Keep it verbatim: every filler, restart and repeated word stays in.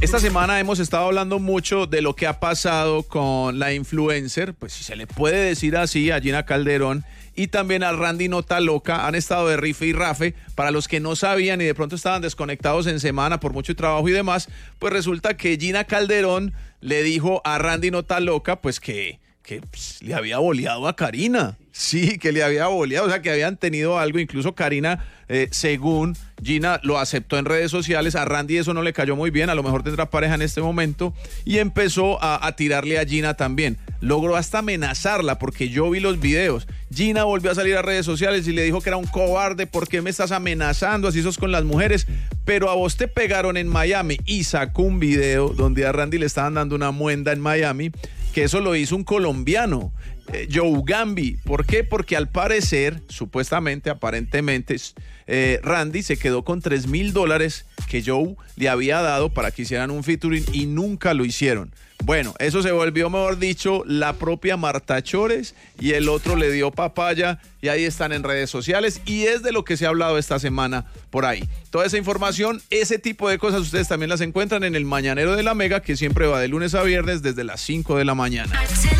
Esta semana hemos estado hablando mucho de lo que ha pasado con la influencer, pues si se le puede decir así, a Gina Calderón y también a Randy Nota Loca. Han estado de rife y rafe. Para los que no sabían y de pronto estaban desconectados en semana por mucho trabajo y demás, pues resulta que Gina Calderón le dijo a Randy Nota Loca pues que, que pues, le había boleado a Karina. Sí, que le había boleado, o sea, que habían tenido algo. Incluso Karina, eh, según Gina, lo aceptó en redes sociales. A Randy eso no le cayó muy bien, a lo mejor tendrá pareja en este momento. Y empezó a, a tirarle a Gina también. Logró hasta amenazarla, porque yo vi los videos. Gina volvió a salir a redes sociales y le dijo que era un cobarde. ¿Por qué me estás amenazando? Así sos con las mujeres. Pero a vos te pegaron en Miami. Y sacó un video donde a Randy le estaban dando una muenda en Miami, que eso lo hizo un colombiano, eh, Joe Gambi. ¿Por qué? Porque al parecer, supuestamente, aparentemente, eh, Randy se quedó con tres mil dólares que Joe le había dado para que hicieran un featuring y nunca lo hicieron. Bueno, eso se volvió, mejor dicho, la propia Marta Chores, y el otro le dio papaya, y ahí están en redes sociales, y es de lo que se ha hablado esta semana por ahí. Toda esa información, ese tipo de cosas, ustedes también las encuentran en el Mañanero de la Mega, que siempre va de lunes a viernes desde las cinco de la mañana.